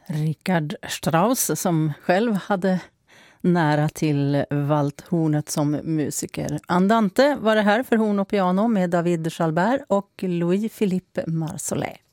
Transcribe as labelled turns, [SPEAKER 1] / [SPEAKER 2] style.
[SPEAKER 1] Richard Strauss som själv hade nära till valthornet som musiker. Andante var det här för horn och piano med David Chalbert och Louis-Philippe Marsolais.